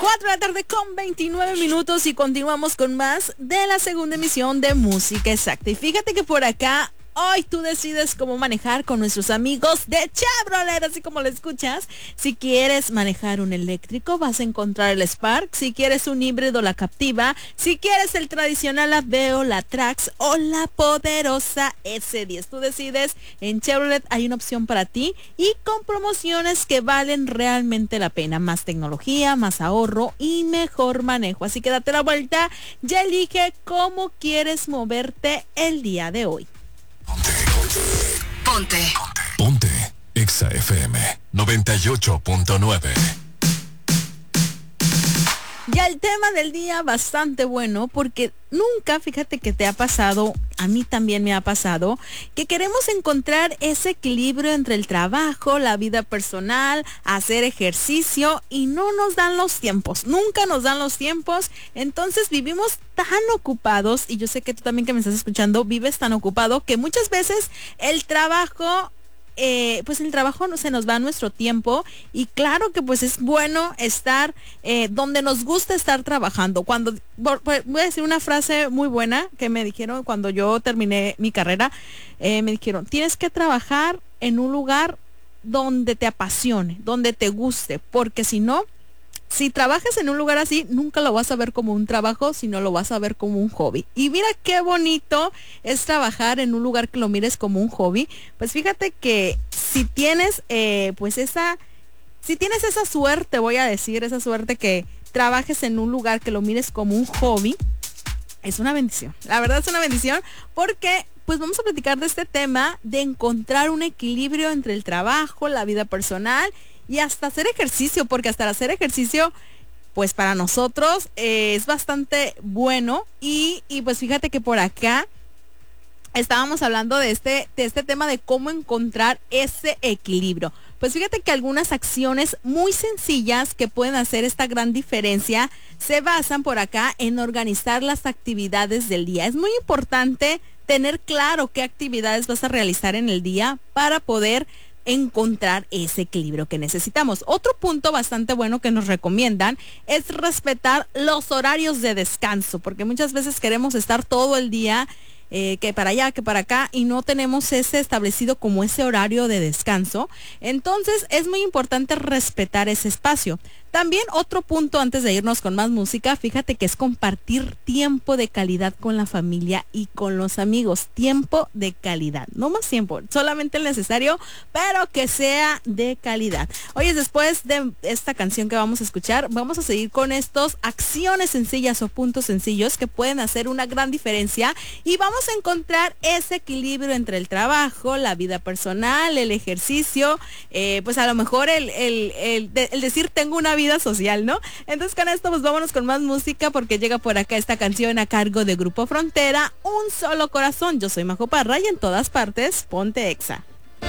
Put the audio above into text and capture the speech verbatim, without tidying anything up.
cuatro de la tarde con veintinueve minutos y continuamos con más de la segunda emisión de Música Exacta. Y fíjate que por acá hoy tú decides cómo manejar con nuestros amigos de Chevrolet, así como lo escuchas. Si quieres manejar un eléctrico, vas a encontrar el Spark. Si quieres un híbrido, la Captiva. Si quieres el tradicional Aveo, la Trax o la poderosa ese diez. Tú decides. En Chevrolet hay una opción para ti y con promociones que valen realmente la pena. Más tecnología, más ahorro y mejor manejo. Así que date la vuelta. Ya elige cómo quieres moverte el día de hoy. Ponte, ponte, ponte, ponte, Exa F M noventa y ocho punto nueve. Ya el tema del día bastante bueno porque nunca, fíjate que te ha pasado, a mí también me ha pasado, que queremos encontrar ese equilibrio entre el trabajo, la vida personal, hacer ejercicio y no nos dan los tiempos, nunca nos dan los tiempos, entonces vivimos tan ocupados y yo sé que tú también que me estás escuchando vives tan ocupado que muchas veces el trabajo... Eh, pues el trabajo no se nos va nuestro tiempo y claro que pues es bueno estar eh, donde nos gusta estar trabajando. Cuando voy a decir una frase muy buena que me dijeron cuando yo terminé mi carrera, eh, me dijeron, tienes que trabajar en un lugar donde te apasione, donde te guste, porque si no, si trabajas en un lugar así, nunca lo vas a ver como un trabajo, sino lo vas a ver como un hobby. Y mira qué bonito es trabajar en un lugar que lo mires como un hobby. Pues fíjate que si tienes, eh, pues esa, si tienes esa suerte, voy a decir, esa suerte que trabajes en un lugar que lo mires como un hobby, es una bendición. La verdad es una bendición porque... pues vamos a platicar de este tema de encontrar un equilibrio entre el trabajo, la vida personal y hasta hacer ejercicio, porque hasta hacer ejercicio, pues para nosotros eh, es bastante bueno y, y pues fíjate que por acá estábamos hablando de este, de este tema de cómo encontrar ese equilibrio. Pues fíjate que algunas acciones muy sencillas que pueden hacer esta gran diferencia se basan por acá en organizar las actividades del día. Es muy importante tener claro qué actividades vas a realizar en el día para poder encontrar ese equilibrio que necesitamos. Otro punto bastante bueno que nos recomiendan es respetar los horarios de descanso, porque muchas veces queremos estar todo el día Eh, que para allá, que para acá y no tenemos ese establecido como ese horario de descanso. Entonces es muy importante respetar ese espacio. También otro punto antes de irnos con más música, fíjate que es compartir tiempo de calidad con la familia y con los amigos. Tiempo de calidad, no más tiempo, solamente el necesario, pero que sea de calidad. Oye, después de esta canción que vamos a escuchar, vamos a seguir con estos acciones sencillas o puntos sencillos que pueden hacer una gran diferencia y vamos a encontrar ese equilibrio entre el trabajo, la vida personal, el ejercicio, eh, pues a lo mejor el, el, el, el, el decir tengo una vida social, ¿no? Entonces con esto pues vámonos con más música porque llega por acá esta canción a cargo de Grupo Frontera, Un Solo Corazón. Yo soy Majo Parra y en todas partes, ponte Exa.